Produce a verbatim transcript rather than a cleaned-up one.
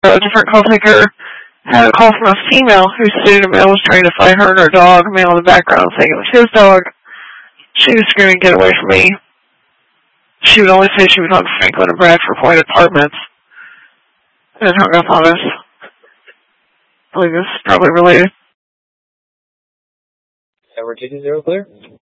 a different call taker had a call from a female who stated a male was trying to fight her and her dog, a male in the background saying it was his dog. She was screaming, "Get away from me." She would only say she was on Franklin and Bradford Point Apartments and hung up on us. I believe this is probably related. Tower two two zero clear?